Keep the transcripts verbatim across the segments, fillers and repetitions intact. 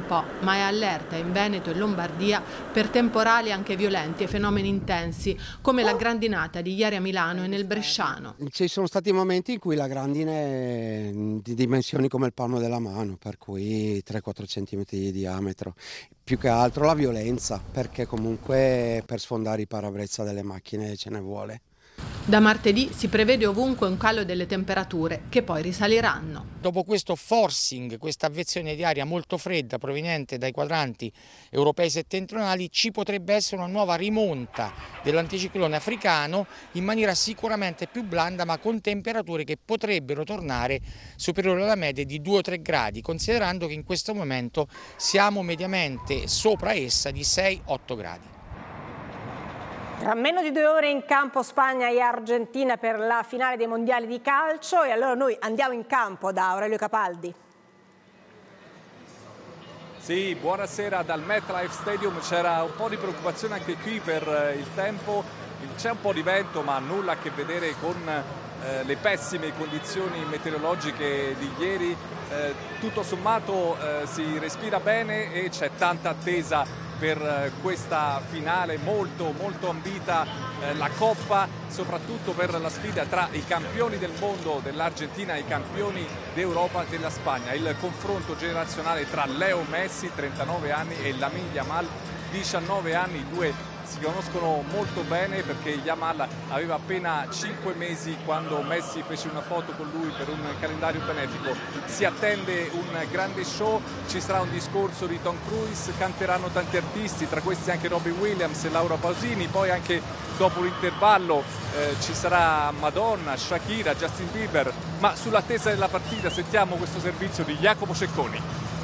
po', ma è allerta in Veneto e Lombardia per temporali anche violenti e fenomeni intensi, come la grandinata di ieri a Milano e nel Bresciano. Ci sono stati momenti in cui la grandine è di dimensioni come il palmo della mano, per cui tre quattro centimetri di diametro. Più che altro la violenza, perché comunque per sfondare i parabrezza delle macchine ce ne vuole. Da martedì si prevede ovunque un calo delle temperature che poi risaliranno. Dopo questo forcing, questa avvezione di aria molto fredda proveniente dai quadranti europei settentrionali, ci potrebbe essere una nuova rimonta dell'anticiclone africano in maniera sicuramente più blanda, ma con temperature che potrebbero tornare superiori alla media di due o tre gradi, considerando che in questo momento siamo mediamente sopra essa di sei otto gradi. Tra meno di due ore in campo Spagna e Argentina per la finale dei mondiali di calcio, e allora noi andiamo in campo da Aurelio Capaldi. Sì, buonasera dal MetLife Stadium. C'era un po' di preoccupazione anche qui per il tempo, c'è un po' di vento ma nulla a che vedere con eh, le pessime condizioni meteorologiche di ieri. Eh, tutto sommato eh, si respira bene e c'è tanta attesa per questa finale molto molto ambita, eh, la Coppa, soprattutto per la sfida tra i campioni del mondo dell'Argentina e i campioni d'Europa della Spagna. Il confronto generazionale tra Leo Messi, trentanove anni, e Lamine Yamal, diciannove anni. I due si conoscono molto bene perché Yamal aveva appena cinque mesi quando Messi fece una foto con lui per un calendario benefico. Si attende un grande show, ci sarà un discorso di Tom Cruise, canteranno tanti artisti, tra questi anche Robbie Williams e Laura Pausini, poi anche dopo l'intervallo eh, ci sarà Madonna, Shakira, Justin Bieber, ma sull'attesa della partita sentiamo questo servizio di Jacopo Cecconi.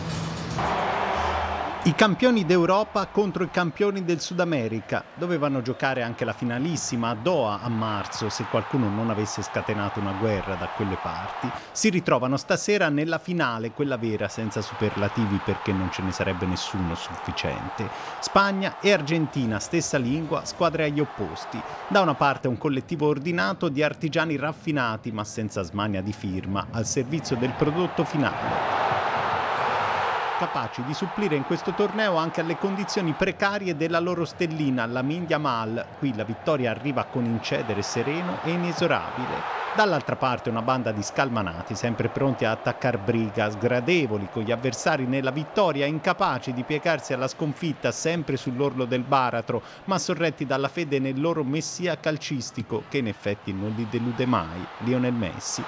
I campioni d'Europa contro i campioni del Sud America. Dovevano giocare anche la finalissima a Doha a marzo, se qualcuno non avesse scatenato una guerra da quelle parti. Si ritrovano stasera nella finale, quella vera, senza superlativi perché non ce ne sarebbe nessuno sufficiente. Spagna e Argentina, stessa lingua, squadre agli opposti. Da una parte un collettivo ordinato di artigiani raffinati ma senza smania di firma, al servizio del prodotto finale, capaci di supplire in questo torneo anche alle condizioni precarie della loro stellina, Lamine Yamal. Qui la vittoria arriva con incedere sereno e inesorabile. Dall'altra parte una banda di scalmanati, sempre pronti a attaccar briga, sgradevoli con gli avversari nella vittoria, incapaci di piegarsi alla sconfitta, sempre sull'orlo del baratro, ma sorretti dalla fede nel loro messia calcistico, che in effetti non li delude mai, Lionel Messi.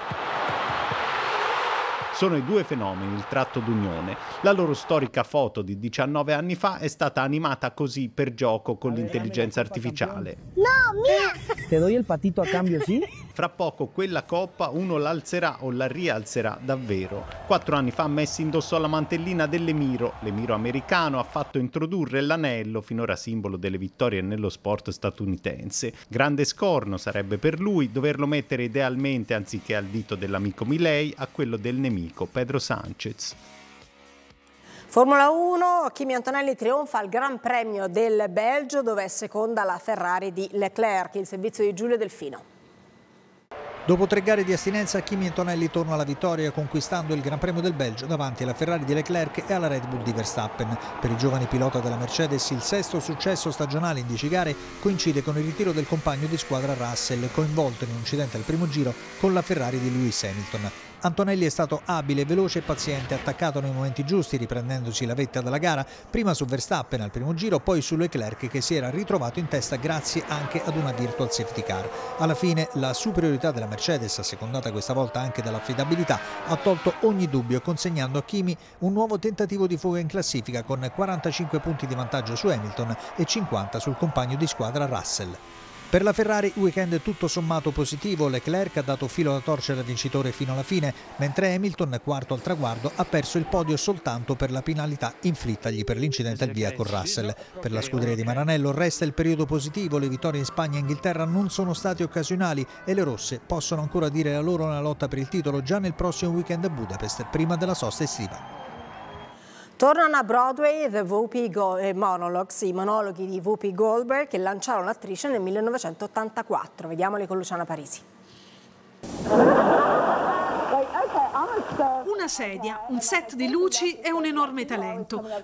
Sono i due fenomeni il tratto d'unione. La loro storica foto di diciannove anni fa è stata animata così per gioco con l'intelligenza artificiale. No, mia! Te doy il patito a cambio, sì? Fra poco quella coppa uno l'alzerà o la rialzerà davvero. Quattro anni fa Messi indossò la mantellina dell'Emiro. L'Emiro americano ha fatto introdurre l'anello, finora simbolo delle vittorie nello sport statunitense. Grande scorno sarebbe per lui doverlo mettere idealmente, anziché al dito dell'amico Milei, a quello del nemico Pedro Sanchez. Formula uno, Kimi Antonelli trionfa al Gran Premio del Belgio, dove è seconda la Ferrari di Leclerc. Il servizio di Giulio Delfino. Dopo tre gare di astinenza, Kimi Antonelli torna alla vittoria conquistando il Gran Premio del Belgio davanti alla Ferrari di Leclerc e alla Red Bull di Verstappen. Per il giovane pilota della Mercedes il sesto successo stagionale in dieci gare coincide con il ritiro del compagno di squadra Russell, coinvolto in un incidente al primo giro con la Ferrari di Lewis Hamilton. Antonelli è stato abile, veloce e paziente, attaccato nei momenti giusti, riprendendosi la vetta dalla gara, prima su Verstappen al primo giro, poi su Leclerc che si era ritrovato in testa grazie anche ad una virtual safety car. Alla fine la superiorità della Mercedes, assecondata questa volta anche dall'affidabilità, ha tolto ogni dubbio, consegnando a Kimi un nuovo tentativo di fuga in classifica con quarantacinque punti di vantaggio su Hamilton e cinquanta sul compagno di squadra Russell. Per la Ferrari weekend tutto sommato positivo, Leclerc ha dato filo da torcere al vincitore fino alla fine, mentre Hamilton, quarto al traguardo, ha perso il podio soltanto per la penalità inflittagli per l'incidente al via con Russell. Per la scuderia di Maranello resta il periodo positivo, le vittorie in Spagna e Inghilterra non sono state occasionali e le rosse possono ancora dire la loro nella lotta per il titolo già nel prossimo weekend a Budapest, prima della sosta estiva. Tornano a Broadway The Whoopi Go- Monologues, i monologhi di Whoopi Goldberg che lanciarono l'attrice nel millenovecentottantaquattro. Vediamoli con Luciana Parisi. Una sedia, un set di luci e un enorme talento.